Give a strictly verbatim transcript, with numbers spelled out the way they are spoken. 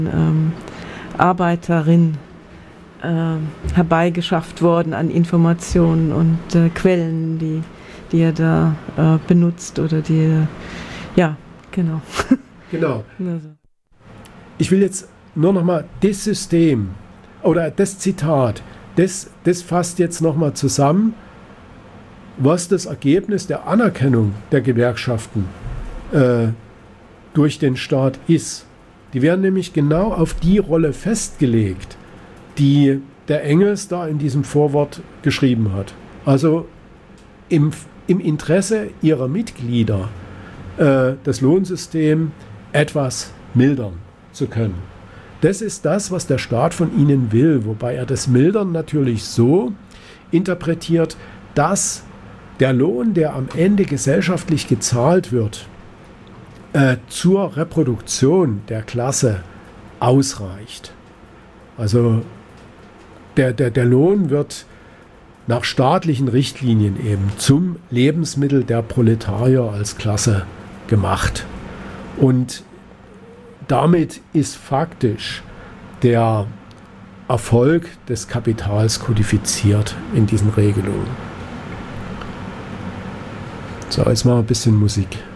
ähm, Arbeiterin äh, herbeigeschafft worden an Informationen und äh, Quellen, die, die er da äh, benutzt oder die er, ja, genau. Genau. Also. Ich will jetzt nur noch mal das System oder das Zitat, das, das fasst jetzt noch mal zusammen, was das Ergebnis der Anerkennung der Gewerkschaften äh, durch den Staat ist. Die werden nämlich genau auf die Rolle festgelegt, die der Engels da in diesem Vorwort geschrieben hat. Also im, im Interesse ihrer Mitglieder äh, das Lohnsystem etwas mildern zu können. Das ist das, was der Staat von ihnen will, wobei er das Mildern natürlich so interpretiert, dass der Lohn, der am Ende gesellschaftlich gezahlt wird, äh, zur Reproduktion der Klasse ausreicht. Also der, der, der Lohn wird nach staatlichen Richtlinien eben zum Lebensmittel der Proletarier als Klasse gemacht. Und damit ist faktisch der Erfolg des Kapitals kodifiziert in diesen Regelungen. So, jetzt mal ein bisschen Musik.